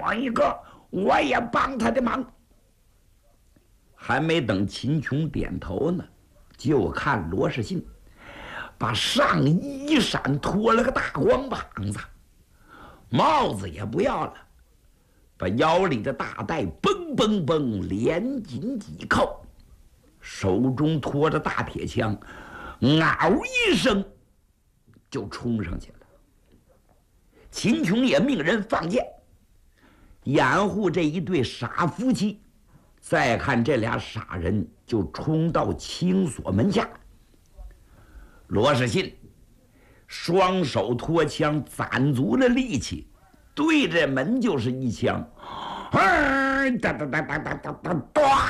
光一个，我也帮他的忙。还没等秦琼点头呢，就看罗世信把上衣衫脱了个大光膀子，帽子也不要了，把腰里的大带嘣嘣嘣连紧几扣，手中托着大铁枪，嗷一声就冲上去了。秦琼也命人放箭，掩护这一对傻夫妻。再看这俩傻人就冲到青锁门下，罗世信双手托枪，攒足了力气，对着门就是一枪，哒哒哒哒哒哒哒哒，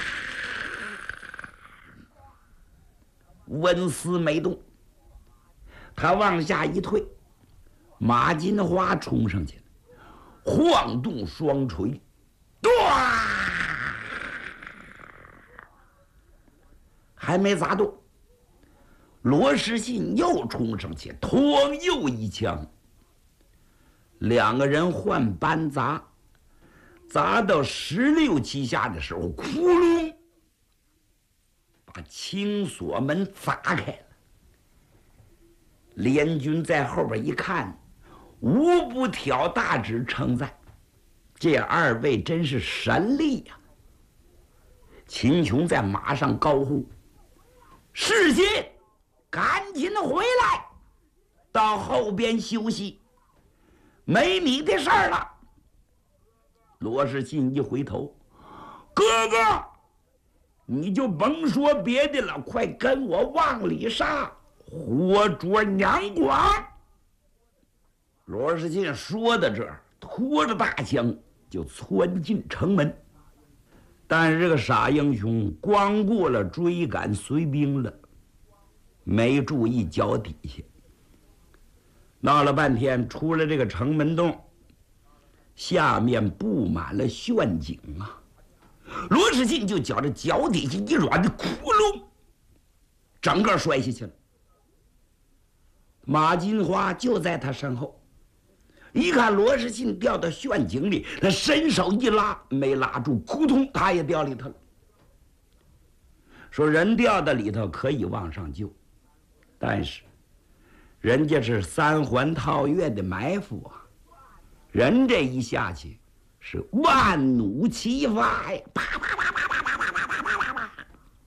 温思没动，他往下一退，马金花冲上去了，晃动双锤，还没砸动，罗世信又冲上去，哐又一枪。两个人换班砸，砸到16、7下的时候，窟窿把青锁门砸开了。联军在后边一看，无不挑大指称赞，这二位真是神力呀！秦琼在马上高呼：“世信，赶紧回来，到后边休息，没你的事儿了。”罗世信一回头：“哥哥，你就甭说别的了，快跟我往里杀，活捉娘光。”罗世信说到这儿，拖着大枪就窜进城门。但是这个傻英雄光顾了追赶随兵了，没注意脚底下。闹了半天，出了这个城门洞，下面布满了陷阱啊！罗世信就觉着脚底下一软的窟窿，整个摔下去了。马金花就在他身后，一看罗世信掉到陷阱里，他伸手一拉，没拉住，扑通，他也掉里头了。说人掉到里头可以往上救，但是人家是3环套月的埋伏啊，人这一下去是万弩齐发呀，啪啪啪啪啪啪啪啪啪啪啪，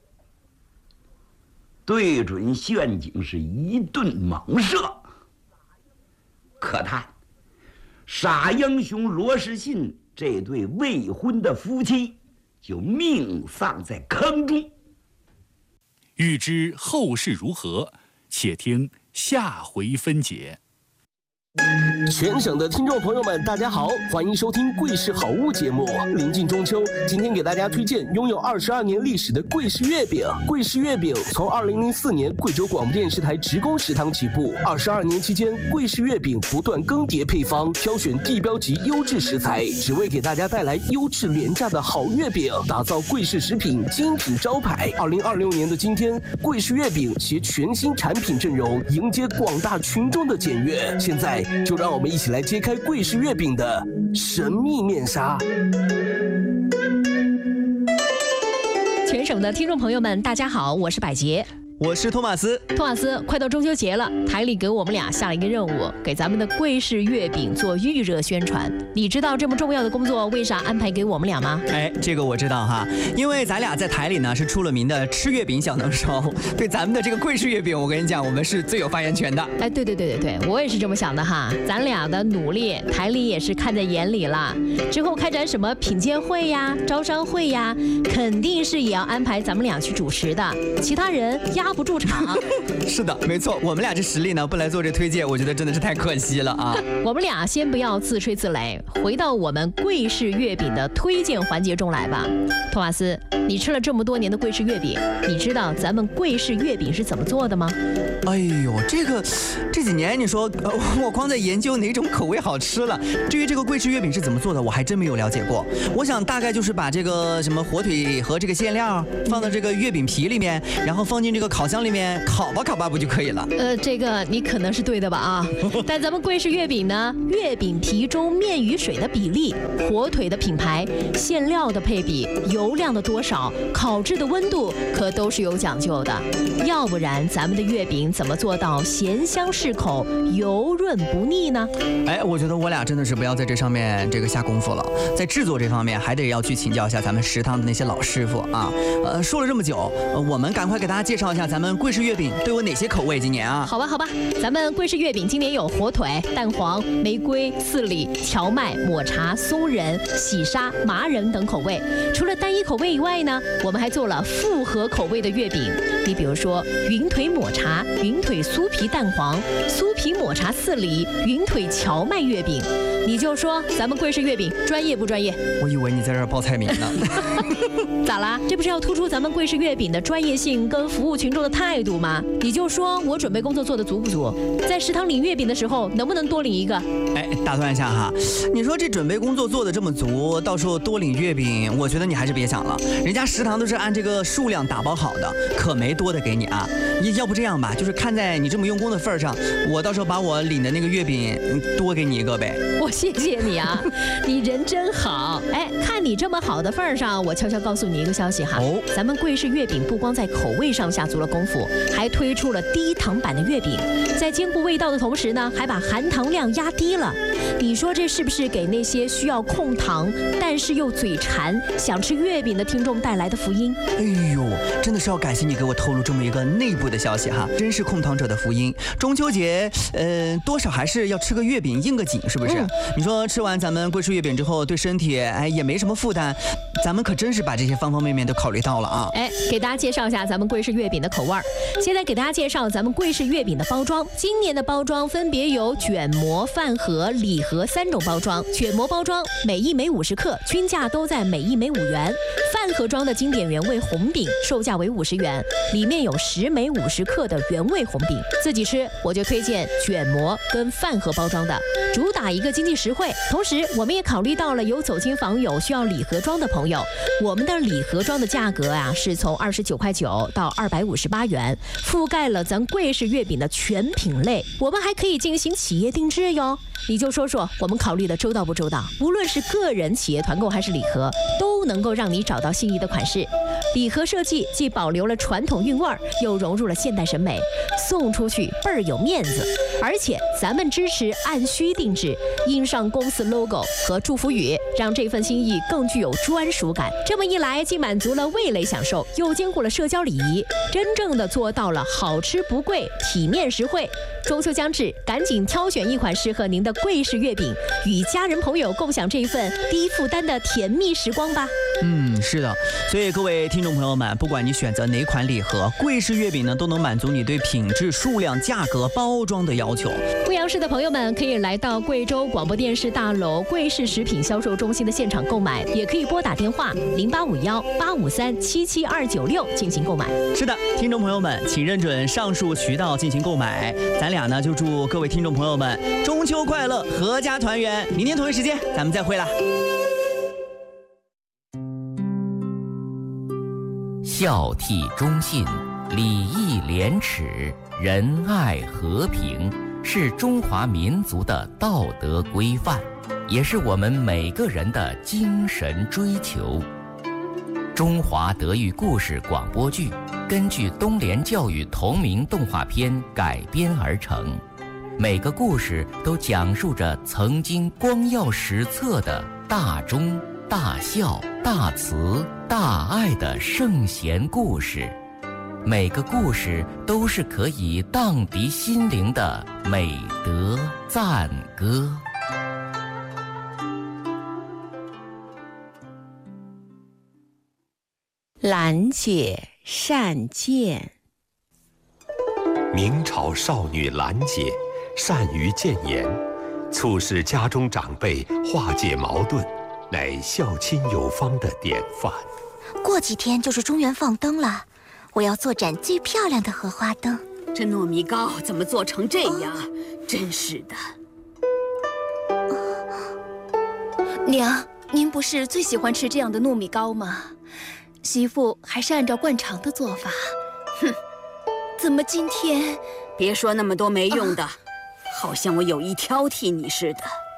对准陷阱是一顿猛射。可叹傻英雄罗世信这对未婚的夫妻就命丧在坑中。 欲知后事如何，且听下回分解。 全省的听众朋友们，大家好，欢迎收听《贵市好物》节目。临近中秋，今天给大家推荐拥有22年历史的贵市月饼。贵市月饼从2004年贵州广播电视台职工食堂起步，22年期间，贵市月饼不断更迭配方，挑选地标级优质食材，只为给大家带来优质廉价的好月饼，打造贵市食品精品招牌。2026年的今天，贵市月饼携全新产品阵容，迎接广大群众的检阅。现在就让我们一起来揭开贵市月饼的神秘面纱。 全省的听众朋友们，大家好，我是百洁。 我是托马斯。 托马斯，快到中秋节了，台里给我们俩下了一个任务，给咱们的贵市月饼做预热宣传。你知道这么重要的工作为啥安排给我们俩吗？ 哎，这个我知道哈，因为咱俩在台里呢是出了名的吃月饼小能手，对咱们的这个贵市月饼，我跟你讲，我们是最有发言权的。 哎，对，我也是这么想的哈。咱俩的努力，台里也是看在眼里了。之后开展什么品鉴会呀、招商会呀，肯定是也要安排咱们俩去主持的，其他人压不住场。 是的，没错，我们俩这实力呢，不来做这推荐，我觉得真的是太可惜了啊。 我们俩先不要自吹自擂，回到我们贵市月饼的推荐环节中来吧。托马斯，你吃了这么多年的贵市月饼，你知道咱们贵市月饼是怎么做的吗？ 哎呦，这几年你说我光在研究哪种口味好吃了。至于这个桂枝月饼是怎么做的，我还真没有了解过。我想大概就是把这个什么火腿和这个馅料放到这个月饼皮里面，然后放进这个烤箱里面烤吧不就可以了？ 这个你可能是对的吧啊？但咱们桂枝月饼呢，月饼皮中面与水的比例、火腿的品牌、馅料的配比、油量的多少、烤制的温度，可都是有讲究的。要不然咱们的月饼怎么做到咸香适口、油润不腻呢？ 哎，我觉得我俩真的是不要在这上面这个下功夫了，在制作这方面还得要去请教一下咱们食堂的那些老师傅啊。说了这么久，我们赶快给大家介绍一下咱们桂枝月饼都有哪些口味今年啊？ 好吧，咱们桂枝月饼今年有火腿、蛋黄、玫瑰、四里、荞麦、抹茶、松仁、喜沙、麻仁等口味。除了单一口味以外呢，我们还做了复合口味的月饼。你比如说云腿抹茶、云腿酥皮蛋黄、酥皮抹茶四里、云腿荞麦月饼。你就说咱们桂枝月饼专业不专业？ 我以为你在这儿报菜名呢。 咋啦？这不是要突出咱们桂枝月饼的专业性跟服务群众的态度吗？你就说我准备工作做得足不足？在食堂领月饼的时候，能不能多领一个？ 哎，打断一下哈，你说这准备工作做得这么足，到时候多领月饼，我觉得你还是别想了。人家食堂都是按这个数量打包好的，可没多的给你啊。要不这样吧，就是看在你这么用功的份上，我到时候把我领的那个月饼多给你一个呗。 我谢谢你啊，你人真好。哎，看你这么好的份上，我悄悄告诉你一个消息哈。咱们桂枝月饼不光在口味上下足了功夫，还推出了低糖版的月饼，在兼顾味道的同时呢，还把含糖量压低了。你说这是不是给那些需要控糖但是又嘴馋想吃月饼的听众带来的福音？ 哎呦，真的是要感谢你给我透露这么一个内部的消息哈，真是控糖者的福音。中秋节，多少还是要吃个月饼应个景，是不是？你说吃完咱们桂枝月饼之后，对身体也没什么负担，咱们可真是把这些方方面面都考虑到了啊。 给大家介绍一下咱们桂枝月饼的口味。现在给大家介绍咱们桂枝月饼的包装。今年的包装分别有卷膜、饭盒、礼盒3种包装。卷膜包装每一枚50克，均价都在每一枚5元。饭盒装的经典原味红饼售价为50元，里面有10枚50克的原味红饼。自己吃我就推荐卷膜跟饭盒包装的，主打一个经济实惠。同时我们也考虑到了有走亲访友需要礼盒装的朋友，我们的礼盒装的价格是从29.9块到258元，覆盖了咱桂枝月饼的全品类。我们还可以进行企业定制哟。你就说说我们考虑的周到不周到？无论是个人、企业团购还是礼盒，都能够让你找到心仪的款式。礼盒设计既保留了传统韵味儿，又融入了现代审美，送出去倍儿有面子。而且咱们支持按需定制，印上公司 logo 和祝福语，让这份心意更具有专属感。这么一来，既满足了味蕾享受，又兼顾了社交礼仪，真正的做到了好吃不贵，体面实惠。中秋将至，赶紧挑选一款适合您的桂枝月饼，与家人朋友共享这一份低负担的甜蜜时光吧。 是的，所以各位听众朋友们，不管你选择哪款礼盒，桂枝月饼呢都能满足你对品质、数量、价格、包装的要求。 贵阳市的朋友们可以来到贵州广播电视大楼桂氏食品销售中心的现场购买，也可以拨打电话0851-853-77296进行购买。 是的，听众朋友们，请认准上述渠道进行购买。咱俩呢就祝各位听众朋友们中秋快乐，阖家团圆。明天同一时间咱们再会啦。 孝悌忠信、礼义廉耻、仁爱和平，是中华民族的道德规范，也是我们每个人的精神追求。中华德育故事广播剧根据东联教育同名动画片改编而成，每个故事都讲述着曾经光耀史册的大忠、大孝、大慈、大爱的圣贤故事，每个故事都是可以荡涤心灵的美德赞歌。 兰姐善谏。 明朝少女兰姐善于谏言，促使家中长辈化解矛盾，乃孝亲有方的典范。 过几天就是中元放灯了，我要做盏最漂亮的荷花灯。 这糯米糕怎么做成这样？真是的。 娘，您不是最喜欢吃这样的糯米糕吗？媳妇还是按照惯常的做法。 哼， 怎么今天？ 别说那么多没用的，好像我有意挑剔你似的。